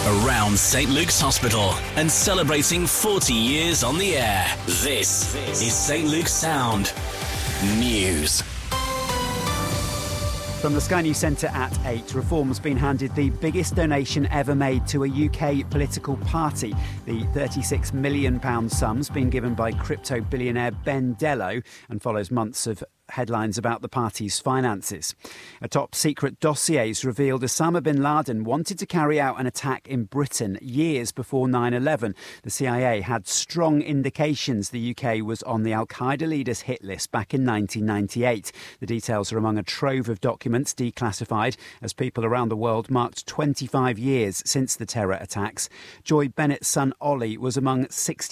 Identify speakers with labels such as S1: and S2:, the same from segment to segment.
S1: around St Luke's Hospital and celebrating 40 years on the air. This is St Luke's Sound News.
S2: From the Sky News Centre at 8, Reform's been handed the biggest donation ever made to a UK political party. The £36 million sum's been given by crypto billionaire Ben Dello and follows months of headlines about the party's finances. A top-secret dossier has revealed Osama bin Laden wanted to carry out an attack in Britain years before 9/11. The CIA had strong indications the UK was on the Al-Qaeda leader's hit list back in 1998. The details are among a trove of documents declassified as people around the world marked 25 years since the terror attacks. Joy Bennett's son Ollie was among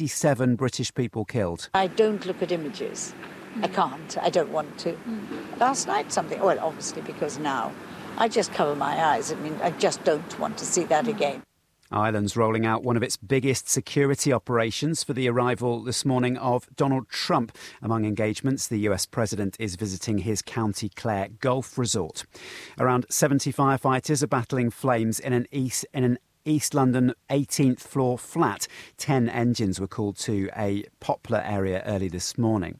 S2: 67 British people killed.
S3: I don't look at images. I can't. I don't want to. Last night well, obviously because now I just cover my eyes. I mean, I just don't want to see that again.
S2: Ireland's rolling out one of its biggest security operations for the arrival this morning of Donald Trump. Among engagements, the US president is visiting his County Clare golf resort. Around 70 firefighters are battling flames in an East London 18th floor flat. 10 engines were called to a Poplar area early this morning.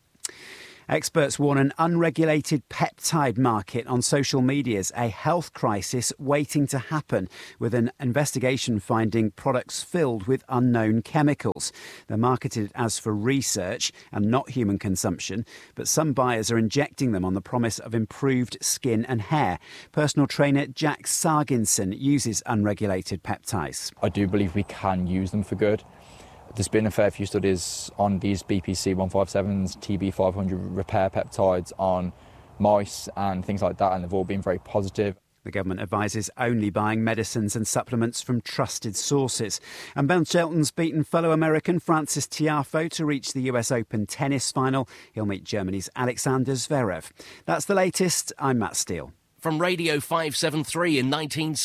S2: Experts warn an unregulated peptide market on social media is a health crisis waiting to happen, with an investigation finding products filled with unknown chemicals. They're marketed as for research and not human consumption, but some buyers are injecting them on the promise of improved skin and hair. Personal trainer Jack Sarginson uses unregulated peptides.
S4: I do believe we can use them for good. There's been a fair few studies on these BPC 157s, TB500 repair peptides on mice and things like that, and they've all been very positive.
S2: The government advises only buying medicines and supplements from trusted sources. And Ben Shelton's beaten fellow American Francis Tiafoe to reach the US Open tennis final. He'll meet Germany's Alexander Zverev. That's the latest. I'm Matt Steele.
S1: From Radio 573 in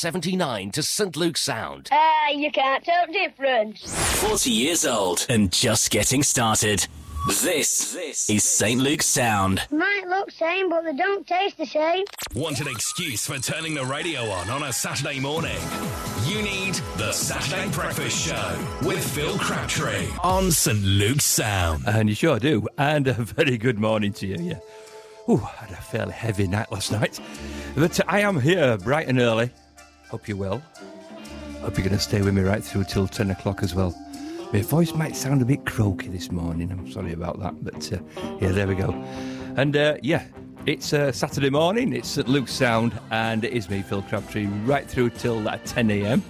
S1: 1979 to St Luke's Sound.
S5: You can't tell the difference.
S1: 40 years old and just getting started. This is St Luke's Sound.
S5: Might look same, but they don't taste the same.
S1: Want an excuse for turning the radio on a Saturday morning? You need the Saturday Breakfast Show with Phil Crabtree on St Luke's Sound.
S6: And you sure do. And a very good morning to you, yeah. Ooh, I had a fairly heavy night last night. But I am here bright and early. Hope you're well. Hope you're going to stay with me right through till 10 o'clock as well. My voice might sound a bit croaky this morning. I'm sorry about that. But, yeah, there we go. And, it's Saturday morning. It's St Luke's Sound. And it is me, Phil Crabtree, right through till 10 a.m.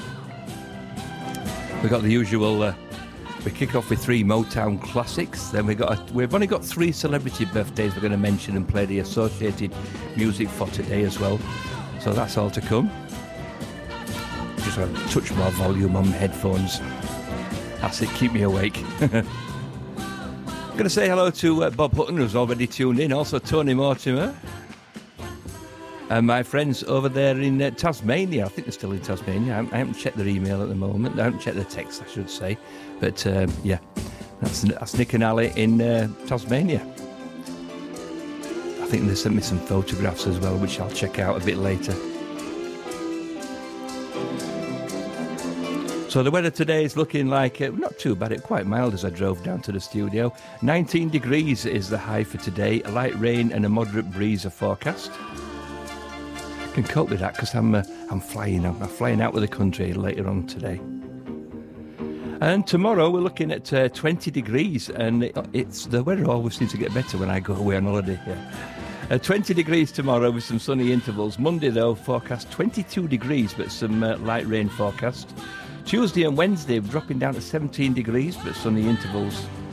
S6: We've got the usual... We kick off with 3 Motown classics. Then we've only got 3 celebrity birthdays we're going to mention and play the associated music for today as well. So that's all to come. Just a touch more volume on my headphones. That's it, keep me awake. I'm going to say hello to Bob Hutton, who's already tuned in. Also Tony Mortimer. And my friends over there in Tasmania. I think they're still in Tasmania. I haven't checked their email at the moment. I haven't checked their text, I should say. But, yeah, that's Nick and Ali in Tasmania. I think they sent me some photographs as well, which I'll check out a bit later. So the weather today is looking like, not too bad, it's quite mild as I drove down to the studio. 19 degrees is the high for today. A light rain and a moderate breeze are forecast. I can cope with that because I'm flying out with the country later on today. And tomorrow we're looking at 20 degrees, and it's the weather always seems to get better when I go away on holiday. Yeah. 20 degrees tomorrow with some sunny intervals. Monday, though, forecast 22 degrees, but some light rain forecast. Tuesday and Wednesday dropping down to 17 degrees, but sunny intervals.